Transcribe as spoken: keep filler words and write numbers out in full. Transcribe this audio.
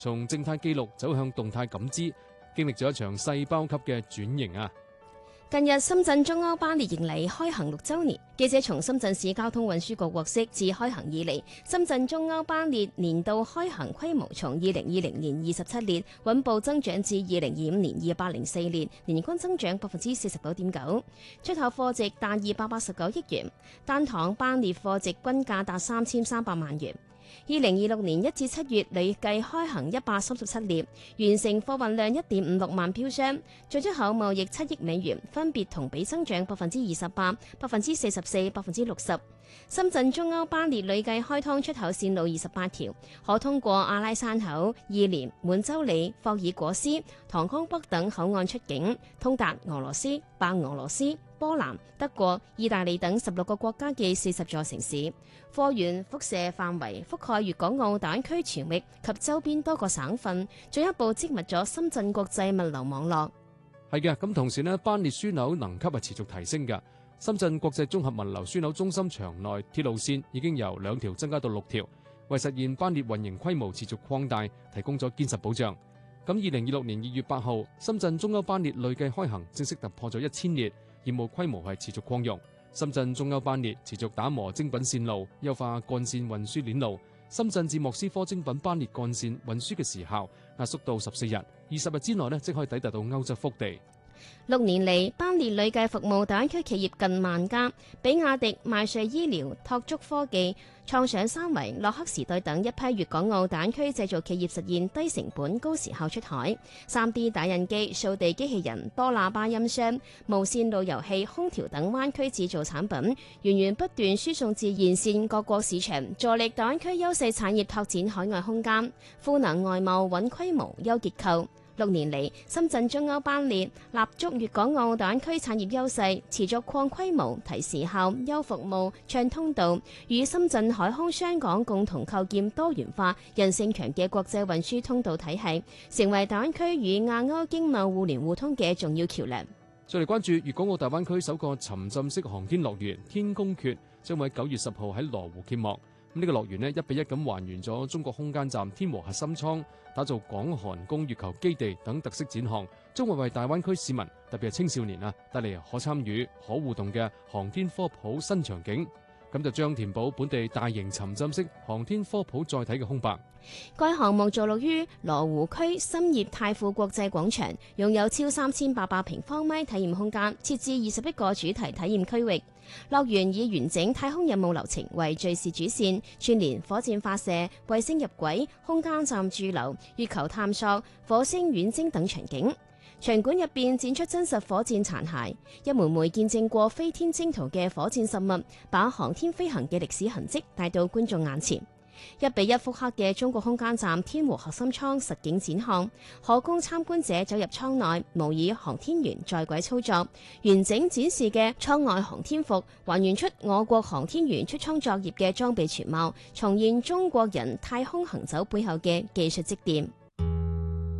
從靜態記錄走向動態感知，經歷咗一場細胞級嘅轉型啊！ 近日深圳中歐班列迎嚟開行六週年，記者從深圳市交通運輸局獲悉，自開行以嚟，深圳中歐班列年度開行規模從二零二零年二十七列穩步增長至二零二五年二百零四列，年均增長百分之四十九點九，出口貨值達二百八十九億元，單趟班列貨值均價達三千三百萬元。二零二六年一至七月累計開行一百三十七列，完成貨運量一點五六萬飄箱，進出口貿易七億美元，分別同比增長百分之二十八、百分之四十四、百分之六十。深圳中歐班列累計開通出口線路二十八條，可通過阿拉山口、義蓮、滿洲里、霍爾果斯、塘江北等口岸出境，通達俄羅斯、白俄羅斯、波蘭、德國、意大利等十六個國家嘅四十座城市，貨源輻射範圍覆蓋粵港澳大灣區全域及周邊多個省份，進一步織密咗深圳國際物流網絡。 係嘅，咁同時呢，班列樞紐能級係持續提升嘅。深圳國際綜合物流樞紐中心場內鐵路線已經由兩條增加到六條，為實現班列運營規模持續擴大提供咗堅實保障。咁二零二六年二月八號，深圳中歐班列累計開行正式突破咗一千列，業務規模係持續擴容。深圳中歐班列持續打磨精品線路，優化幹線運輸鏈路。深圳至莫斯科精品班列幹線運輸嘅時效壓縮到十四日，二十日之內呢即可以抵達到歐洲腹地。 六年嚟，班列累計服務大灣區企業近萬家，比亞迪、邁瑞醫療、拓足科技、創想三維、洛克時代等一批粵港澳大灣區製造企業實現低成本、高時效出海。三 D 打印機、掃地機器人、多喇叭音箱、無線路由器、空調等灣區製造產品，源源不斷輸送至沿線各國市場，助力大灣區優勢產業拓展海外空間。賦能外貿穩規模、優結構。六年嚟，深圳中歐班列立足粵港澳大灣區產業優勢，持續擴規模、提時效、優服務、暢通道，與深圳海空雙港共同構建多元化、韌性強嘅國際運輸通道體系，成為大灣區與亞歐經貿互聯互通嘅重要橋樑。 再嚟關注粵港澳大灣區首個沉浸式航天樂園天宮訣，將會喺九月十號喺羅湖揭幕。咁、這、呢個樂園呢，一比一咁還原咗中國空間站天和核心艙，打造港韓工月球基地等特色展項，將會為大灣區市民，特別係青少年啊，帶嚟可參與、可互動嘅航天科普新場景。咁就將填補本地大型沉浸式航天科普載體嘅空白。 該項目坐落於羅湖區深業太富國際廣場，擁有超三千八百平方米體驗空間，設置二十一個主題體驗區域。樂園以完整太空任務流程為敘事主線，串聯火箭發射、衛星入軌、空間站駐留、月球探索、火星遠征等場景。場館入邊展出真實火箭殘骸，一枚枚見證過飛天征途嘅火箭實物，把航天飛行嘅歷史痕跡帶到觀眾眼前。一比一複刻嘅中國空間站天和核心艙實景展項，可供參觀者走入艙內模擬航天員在軌操作。完整展示嘅艙外航天服，還原出我國航天員出艙作業嘅裝備全貌，重現中國人太空行走背後嘅技術積澱。